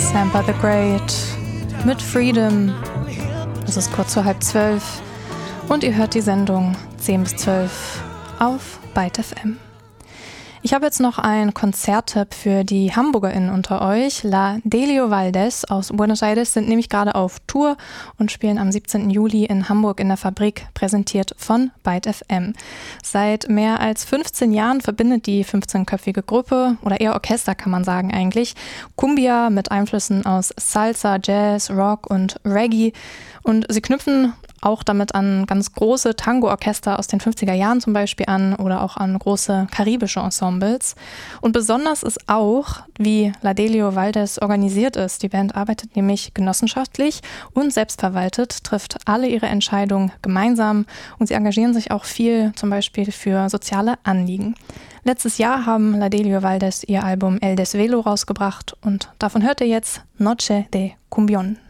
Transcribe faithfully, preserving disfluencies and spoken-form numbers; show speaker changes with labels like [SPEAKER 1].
[SPEAKER 1] Sampa the Great mit Freedom. Es ist kurz vor halb zwölf und ihr hört die Sendung zehn bis zwölf auf Byte F M. Ich habe jetzt noch einen Konzerttipp für die HamburgerInnen unter euch. La Delio Valdez aus Buenos Aires sind nämlich gerade auf Tour und spielen am siebzehnten Juli in Hamburg in der Fabrik, präsentiert von Byte F M. Seit mehr als fünfzehn Jahren verbindet die fünfzehnköpfige Gruppe, oder eher Orchester kann man sagen eigentlich, Cumbia mit Einflüssen aus Salsa, Jazz, Rock und Reggae. Und sie knüpfen auch damit an ganz große Tango-Orchester aus den fünfziger Jahren zum Beispiel an oder auch an große karibische Ensembles. Und besonders ist auch, wie La Delio Valdez organisiert ist. Die Band arbeitet nämlich genossenschaftlich und selbstverwaltet, trifft alle ihre Entscheidungen gemeinsam und sie engagieren sich auch viel zum Beispiel für soziale Anliegen. Letztes Jahr haben La Delio Valdez ihr Album El Desvelo rausgebracht und davon hört ihr jetzt Noche de Cumbión.